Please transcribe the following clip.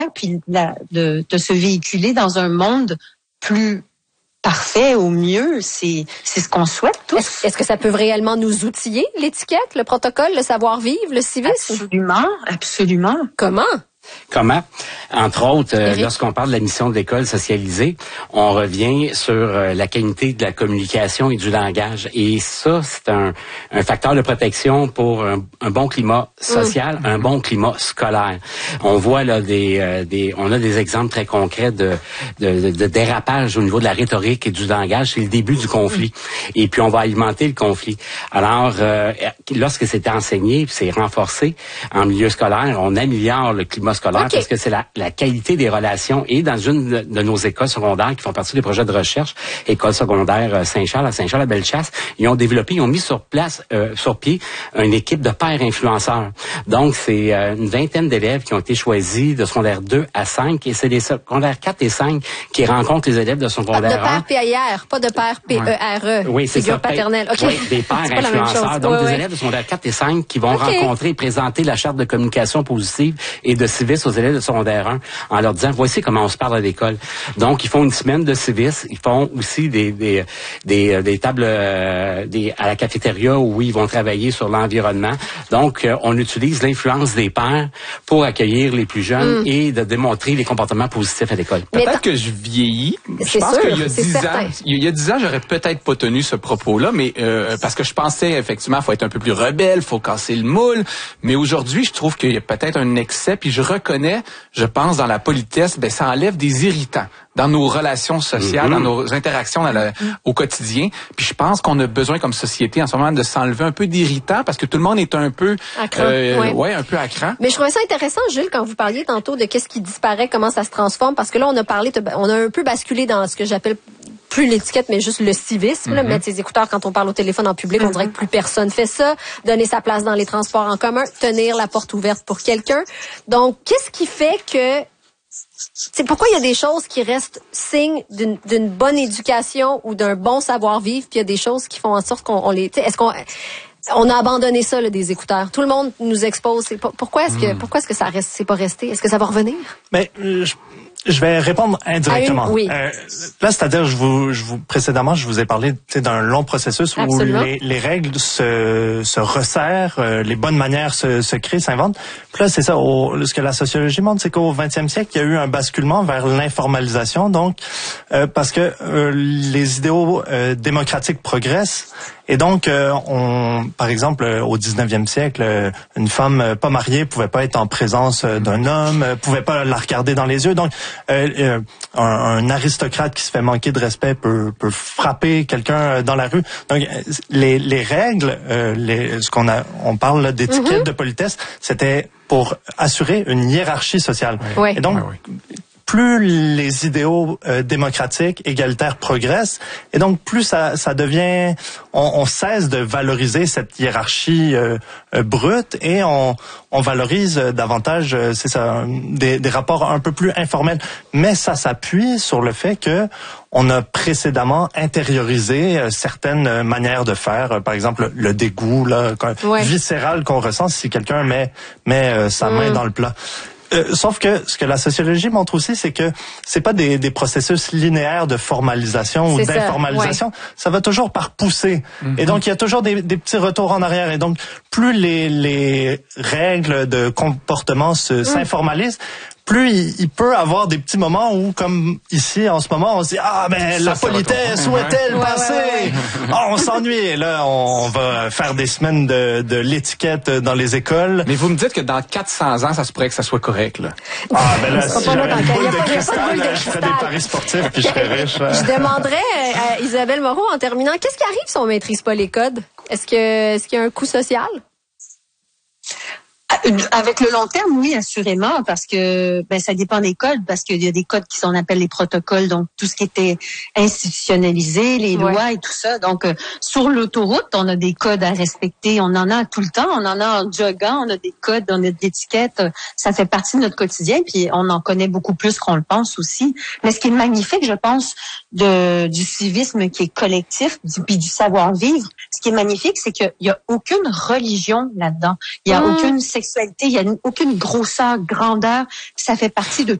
puis de se véhiculer dans un monde plus parfait au mieux. C'est ce qu'on souhaite tous. Est-ce que ça peut réellement nous outiller, l'étiquette, le protocole, le savoir-vivre, le civisme? Absolument, absolument. Comment? Entre autres, lorsqu'on parle de la mission de l'école socialisée, on revient sur la qualité de la communication et du langage. Et ça, c'est un facteur de protection pour un bon climat social, un bon climat scolaire. On voit là on a des exemples très concrets de dérapage au niveau de la rhétorique et du langage. C'est le début du conflit. Et puis on va alimenter le conflit. Alors, lorsque c'est enseigné, c'est renforcé en milieu scolaire, on améliore le climat scolaire parce que c'est la qualité des relations. Et dans une de nos écoles secondaires qui font partie des projets de recherche, école secondaire Saint-Charles, à Saint-Charles, à Bellechasse, ils ont mis sur pied une équipe de pairs influenceurs. Donc, c'est une vingtaine d'élèves qui ont été choisis de secondaire 2 à 5 et c'est les secondaires 4 et 5 qui rencontrent les élèves de secondaire 1. De père PAIR, pas de père PERE. Oui, c'est figure ça. paternelle. Okay. Oui, des pairs influenceurs. Donc, des élèves de secondaire 4 et 5 qui vont rencontrer et présenter la charte de communication positive et de civisme aux élèves de secondaire 1 en leur disant, voici comment on se parle à l'école. Donc, ils font une semaine de civisme. Ils font aussi des tables à la cafétéria où ils vont travailler sur l'environnement. Donc, on utilise l'influence des pairs pour accueillir les plus jeunes et de démontrer les comportements positifs à l'école. Peut-être que je vieillis. Je pense qu'il y a 10 ans, j'aurais peut-être pas tenu ce propos-là, mais parce que je pensais effectivement, faut être un peu plus rebelle, faut casser le moule. Mais aujourd'hui, je trouve qu'il y a peut-être un excès. Puis je reconnais, je pense, dans la politesse, ça enlève des irritants dans nos relations sociales, dans nos interactions au quotidien. Puis je pense qu'on a besoin, comme société, en ce moment, de s'enlever un peu d'irritants parce que tout le monde est un peu un peu à cran. Mais je trouvais ça intéressant, Jules, quand vous parliez tantôt de qu'est-ce qui disparaît, comment ça se transforme, parce que là, on a un peu basculé dans ce que j'appelle plus l'étiquette, mais juste le civisme. Là, mettre ses écouteurs quand on parle au téléphone en public, on dirait que plus personne fait ça. Donner sa place dans les transports en commun, tenir la porte ouverte pour quelqu'un. Donc, qu'est-ce qui fait que... C'est pourquoi il y a des choses qui restent signes d'une bonne éducation ou d'un bon savoir-vivre, puis il y a des choses qui font en sorte qu'on les... Est-ce qu'on... On a abandonné ça, là, des écouteurs. Tout le monde nous expose. Pourquoi est-ce que ça reste, c'est pas resté? Est-ce que ça va revenir? Mais je vais répondre indirectement. Oui. Là, c'est-à-dire, précédemment, je vous ai parlé d'un long processus où les règles se resserrent, les bonnes manières se créent, s'inventent. Puis là, c'est ça. Ce que la sociologie montre, c'est qu'au 20e siècle, il y a eu un basculement vers l'informalisation. Donc, parce que les idéaux démocratiques progressent. Et donc, par exemple, au 19e siècle, une femme pas mariée pouvait pas être en présence d'un homme, pouvait pas la regarder dans les yeux. Donc, un aristocrate qui se fait manquer de respect peut frapper quelqu'un dans la rue. Donc, les règles, on parle là, d'étiquette, de politesse, c'était pour assurer une hiérarchie sociale. Oui. Et donc, plus les idéaux démocratiques, égalitaires progressent, et donc plus ça devient, on cesse de valoriser cette hiérarchie brute et on valorise davantage, c'est ça, des rapports un peu plus informels. Mais ça s'appuie sur le fait que on a précédemment intériorisé certaines manières de faire, par exemple le dégoût là, viscéral qu'on ressent si quelqu'un met sa main dans le plat. Sauf que ce que la sociologie montre aussi, c'est que c'est pas des processus linéaires de formalisation ou d'informalisation. Ça va toujours par poussée. Et donc, il y a toujours des petits retours en arrière. Et donc, plus les règles de comportement s'informalisent, plus il peut avoir des petits moments où, comme ici, en ce moment, on se dit « Ah, ben, la politesse, où est-elle passée? Ah, on s'ennuie. » Et là, on va faire des semaines de l'étiquette dans les écoles. Mais vous me dites que dans 400 ans, ça se pourrait que ça soit correct, là. Ah, ben là, si j'avais une boule de cristal, je ferais des paris sportifs puis je serais riche. Je demanderais à Isabelle Moreau, en terminant, qu'est-ce qui arrive si on maîtrise pas les codes? Est-ce qu'il y a un coût social? Avec le long terme, oui, assurément, parce que ça dépend des codes, parce qu'il y a des codes qui sont appelés les protocoles, donc tout ce qui était institutionnalisé, les lois et tout ça. Donc sur l'autoroute, on a des codes à respecter, on en a tout le temps, on en a en joggant, on a des codes, on a des étiquettes, ça fait partie de notre quotidien, puis on en connaît beaucoup plus qu'on le pense aussi. Mais ce qui est magnifique, je pense, du civisme qui est collectif, puis du savoir-vivre, ce qui est magnifique, c'est qu'il y a aucune religion là-dedans, il y a aucune sexualité sexualité, il n'y a aucune grosseur, grandeur. Ça fait partie de